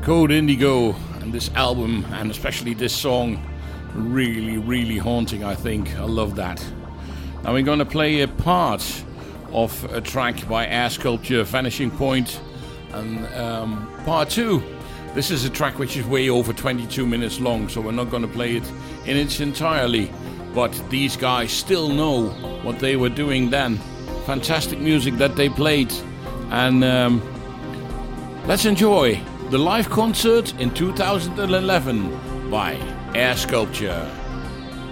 Code Indigo, and this album, and especially this song, really, really haunting, I think. I love that. Now we're going to play a part of a track by Air Sculpture, Vanishing Point, and part 2. This is a track which is way over 22 minutes long, so we're not going to play it in its entirety. But these guys still know what they were doing then. Fantastic music that they played. And let's enjoy the live concert in 2011 by Air Sculpture.